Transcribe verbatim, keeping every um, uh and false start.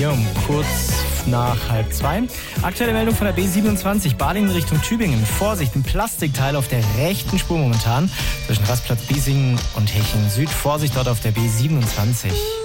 hier um kurz nach halb zwei. Aktuelle Meldung von der B siebenundzwanzig, Balingen Richtung Tübingen. Vorsicht, ein Plastikteil auf der rechten Spur momentan. Zwischen Rastplatz Biesingen und Hechingen Süd. Vorsicht dort auf der B siebenundzwanzig.